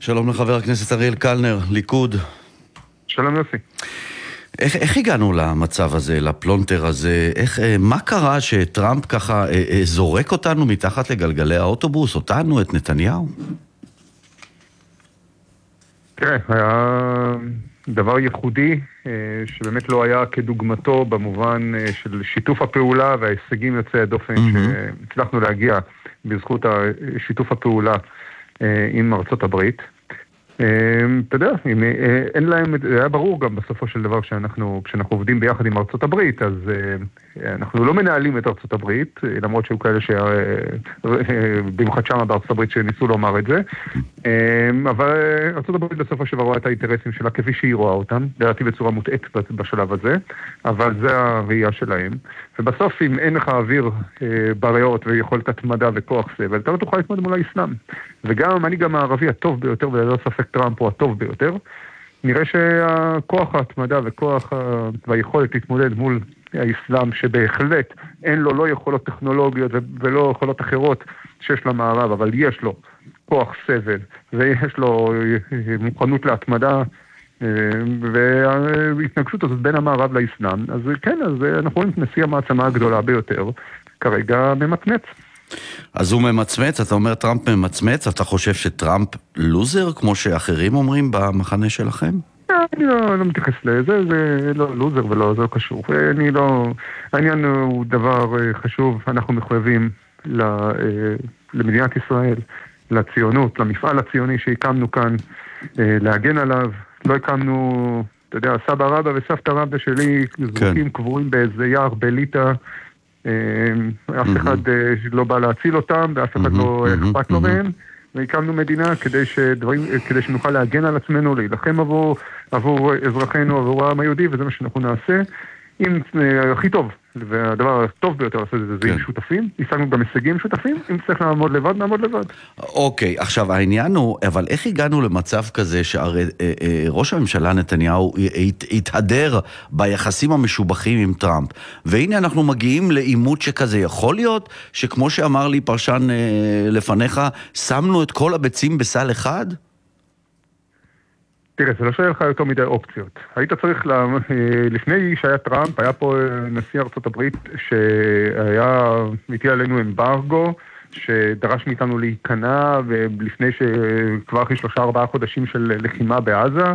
שלום לחבר הכנסת אריאל קלנר, ליכוד. שלום יוסי. איך הגענו למצב הזה, לפלונטר הזה? מה קרה שטראמפ ככה זורק אותנו מתחת לגלגלי האוטובוס, אותנו, את נתניהו? תראה, היה דבר ייחודי שבאמת לא היה כדוגמתו במובן של שיתוף הפעולה וההישגים יוצאי הדופן שהצלחנו להגיע בזכות שיתוף הפעולה עם ארצות הברית. אתה יודע, אין להם, היה ברור גם בסופו של דבר כשאנחנו עובדים ביחד עם ארצות הברית, אז אנחנו לא מנהלים את ארצות הברית, למרות שהיו כאלה במיוחד שמה בארצות הברית שניסו לומר את זה, אבל ארצות הברית בסופו של דבר רואה את האינטרסים שלה כפי שהיא רואה אותם, לדעתי בצורה מוטעית בשלב הזה, אבל זה הראייה שלהם, ובסוף אם אין לך אוויר בריאות ויכולת התמדה וכוח סבל, אתה לא תוכל להתמודד מול האסלאם, וגם המנהיג המערבי הטוב ביותר, וללא ספק טראמפ הוא הטוב ביותר, נראה שהכוח ההתמדה וכוח והיכולת להתמודד מול האסלאם שבהחלט אין לו לא יכולות טכנולוגיות ולא יכולות אחרות שיש למערב, אבל יש לו כוח סבל ויש לו מוכנות להתמדה וההתנגשות הזאת בין המערב לאסלאם, אז כן, אז אנחנו רואים את נשיא המעצמה הגדולה ביותר כרגע ממצמץ. אז הוא ממצמץ, אתה אומר טראמפ ממצמץ, אתה חושב שטראמפ לוזר, כמו שאחרים אומרים במחנה שלכם? אני לא מתייחס לזה, זה לא לוזר ולא, זה לא קשור. העניין הוא דבר חשוב, אנחנו מחויבים למדינת ישראל, לציונות, למפעל הציוני שהקמנו כאן, להגן עליו. לא הקמנו, אתה יודע, סבא רבא וסבתא רבא שלי, זרוקים קבועים באיזה יער בליטה, אף אחד לא בא להציל אותם, ואף אחד לא אכפת לו מהם, והקמנו מדינה כדי שנוכל להגן על עצמנו, להילחם עבור אזרחינו, עבור העם היהודי, וזה מה שאנחנו נעשה. הכי טוב, והדבר הטוב ביותר לעשות את זה עם שותפים, השגנו גם הישגים שותפים, אם צריך לעמוד לבד, נעמוד לבד. אוקיי, עכשיו העניין הוא, אבל איך הגענו למצב כזה שהרי ראש הממשלה נתניהו התהדר ביחסים המשובחים עם טראמפ, והנה אנחנו מגיעים לעימות שכזה, יכול להיות שכמו שאמר לי פרשן לפניך, שמנו את כל הביצים בסל אחד? תראה, זה לא שהיה לך יותר מדי אופציות. היית צריך, לפני שהיה טראמפ, היה פה נשיא ארצות הברית שהיה, הטיל עלינו אמברגו, שדרש מאיתנו להיכנע, ולפני שכבר אחרי 3-4 חודשים של לחימה בעזה,